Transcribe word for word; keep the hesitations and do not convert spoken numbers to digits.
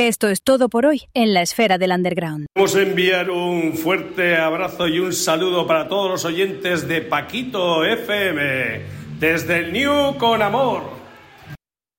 Esto es todo por hoy en la esfera del underground. Vamos a enviar un fuerte abrazo y un saludo para todos los oyentes de Paquito F M, desde el New con Amor.